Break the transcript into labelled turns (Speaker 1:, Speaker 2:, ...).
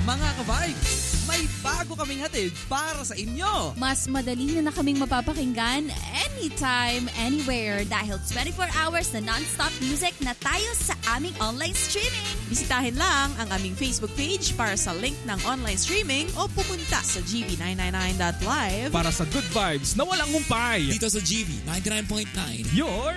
Speaker 1: Mga ka-vibes, may bago kaming hatid para sa inyo.
Speaker 2: Mas madali na kaming mapapakinggan anytime, anywhere dahil 24 hours na non-stop music na tayo sa aming online streaming.
Speaker 3: Bisitahin lang ang aming Facebook page para sa link ng online streaming o pumunta sa gb999.live
Speaker 4: para sa good vibes na walang humpay.
Speaker 5: Dito sa GV 99.9,
Speaker 4: Your